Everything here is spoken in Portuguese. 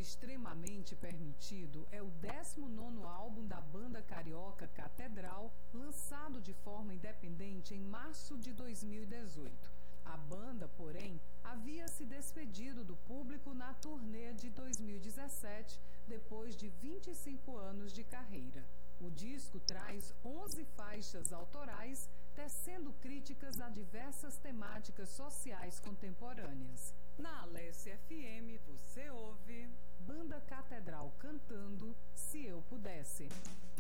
Extremamente Permitido é o 19º álbum da banda carioca Catedral, lançado de forma independente em março de 2018. A banda, porém, havia se despedido do público na turnê de 2017, depois de 25 anos de carreira. O disco traz 11 faixas autorais, tecendo críticas a diversas temáticas sociais contemporâneas. Na Alessia FM você ouve Banda Catedral cantando Se Eu Pudesse.